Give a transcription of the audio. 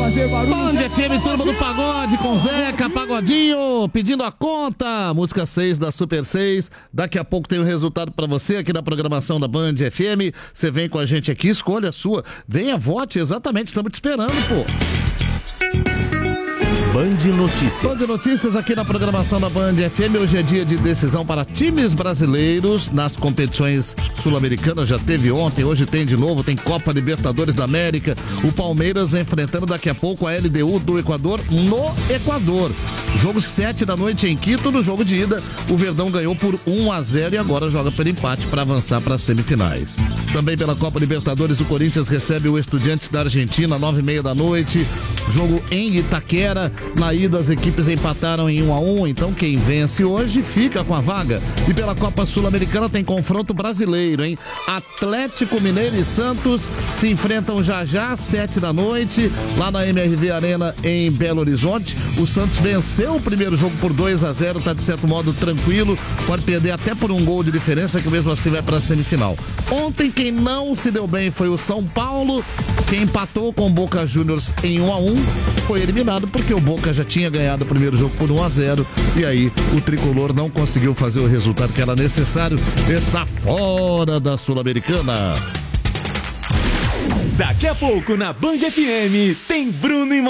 fazer barulho. Band FM, turma do pagode com Zeca, Pagodinho, pedindo a conta. Música 6 da Super 6. Daqui a pouco tem o resultado pra você aqui na programação da Band FM. Você vem com a gente aqui, escolha a sua. Venha, vote, exatamente, estamos te esperando, pô. Band Notícias. Band Notícias aqui na programação da Band FM. Hoje é dia de decisão para times brasileiros nas competições sul-americanas. Já teve ontem, hoje tem de novo. Tem Copa Libertadores da América. O Palmeiras enfrentando daqui a pouco a LDU do Equador no Equador. Jogo 7 da noite em Quito. No jogo de ida, o Verdão ganhou por 1-0 e agora joga pelo empate para avançar para as semifinais. Também pela Copa Libertadores, o Corinthians recebe o Estudiantes da Argentina, 9h30 da noite. Jogo em Itaquera. Na ida, as equipes empataram em 1-1, então quem vence hoje fica com a vaga. E pela Copa Sul-Americana tem confronto brasileiro, hein? Atlético Mineiro e Santos se enfrentam já às 7 da noite, lá na MRV Arena em Belo Horizonte. O Santos venceu o primeiro jogo por 2-0, tá de certo modo tranquilo, pode perder até por um gol de diferença, que mesmo assim vai para a semifinal. Ontem quem não se deu bem foi o São Paulo, quem empatou com o Boca Juniors em 1-1 foi eliminado porque o Boca já tinha ganhado o primeiro jogo por 1-0 e aí o tricolor não conseguiu fazer o resultado que era necessário, está fora da Sul-Americana. Daqui a pouco na Band FM tem Bruno e